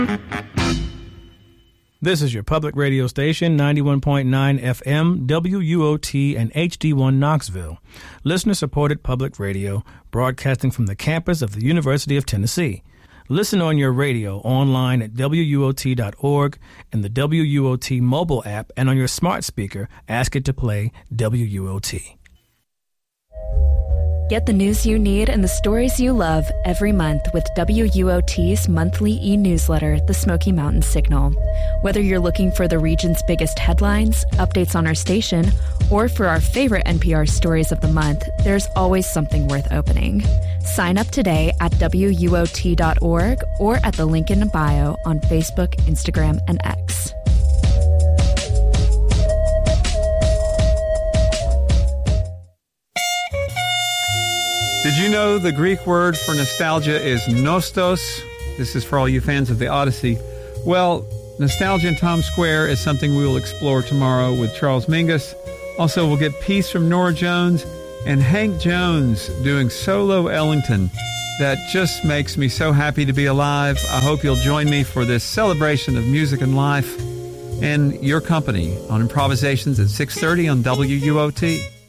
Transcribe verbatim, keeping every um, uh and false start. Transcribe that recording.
This is your public radio station, ninety-one point nine F M, W U O T, and H D one Knoxville. Listener-supported public radio, broadcasting from the campus of the University of Tennessee. Listen on your radio, online at W U O T dot org, in the W U O T mobile app, and on your smart speaker, ask it to play W U O T. Get the news you need and the stories you love every month with W U O T's monthly e-newsletter, The Smoky Mountain Signal. Whether you're looking for the region's biggest headlines, updates on our station, or for our favorite N P R stories of the month, there's always something worth opening. Sign up today at W U O T dot org or at the link in the bio on Facebook, Instagram, and X. Did you know the Greek word for nostalgia is nostos? This is for all you fans of the Odyssey. Well, nostalgia in Times Square is something we will explore tomorrow with Charles Mingus. Also, we'll get Peace from Norah Jones and Hank Jones doing Solo Ellington. That just makes me so happy to be alive. I hope you'll join me for this celebration of music and life and your company on Improvisations at six thirty on W U O T.